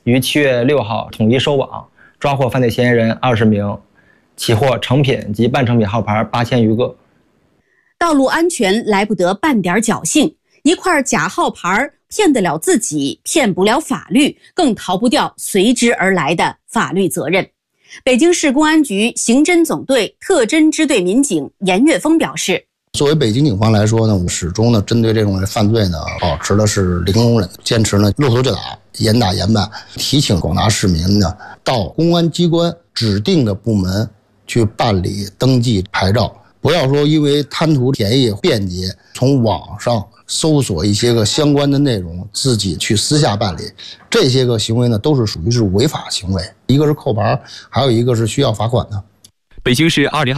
于7月6号统一收网，抓获犯罪嫌疑人20名，起获成品及半成品号牌8000余个。 道路安全来不得半点侥幸，一块假号牌骗得了自己，骗不了法律，更逃不掉随之而来的法律责任。北京市公安局刑侦总队特侦支队民警严岳峰表示， 作为北京警方来说呢，我们始终呢针对这种犯罪呢，保持的是零容忍，坚持呢落头就打，严打严办，提醒广大市民呢到公安机关指定的部门去办理登记牌照，不要说因为贪图便宜便捷，从网上搜索一些个相关的内容，自己去私下办理，这些个行为呢都是属于是违法行为，一个是扣牌，还有一个是需要罚款的。 北京市2020